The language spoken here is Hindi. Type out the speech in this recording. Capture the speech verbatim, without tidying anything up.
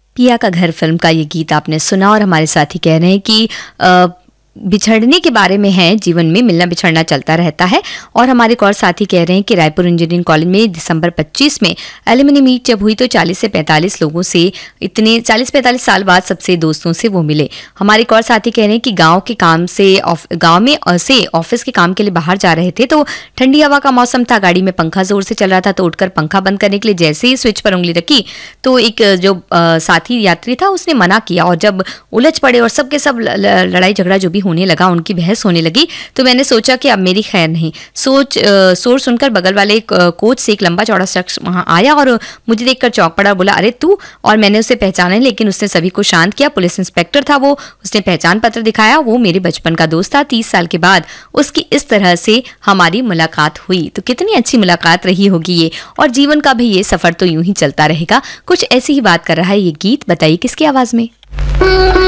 पिया का घर फिल्म का ये गीत आपने सुना और हमारे साथी कह रहे हैं कि आ, बिछड़ने के बारे में है, जीवन में मिलना बिछड़ना चलता रहता है। और हमारे एक और साथी कह रहे हैं कि रायपुर इंजीनियरिंग कॉलेज में दिसंबर पच्चीस में एलुमनी मीट जब हुई तो चालीस से पैंतालीस लोगों से, इतने चालीस पैंतालीस साल बाद सबसे दोस्तों से वो मिले। हमारे एक और साथी कह रहे हैं कि गांव के काम से गांव में से ऑफिस के काम के लिए बाहर जा रहे थे तो ठंडी हवा का मौसम था, गाड़ी में पंखा जोर से चल रहा था तो उठकर पंखा बंद करने के लिए जैसे ही स्विच पर उंगली रखी तो एक जो आ, साथी यात्री था उसने मना किया और जब उलझ पड़े और सबके सब लड़ाई झगड़ा जो भी होने लगा, उनकी बहस होने लगी, तो मैंने सोचा कि अब मेरी खैर नहीं। सोच शोर सुनकर बगल वाले कोच से एक लंबा चौड़ा शख्स वहां आया और मुझे देखकर चौंक पड़ा, बोला अरे तू, और मैंने उसे पहचाना, लेकिन उसने सभी को शांत किया। पुलिस इंस्पेक्टर था वो, उसने पहचान पत्र दिखाया, वो मेरे बचपन का दोस्त था। तीस साल के बाद उसकी इस तरह से हमारी मुलाकात हुई। तो कितनी अच्छी मुलाकात रही होगी ये, और जीवन का भी ये सफर तो यूं ही चलता रहेगा। कुछ ऐसी ही बात कर रहा है ये गीत, बताइए किसकी आवाज में।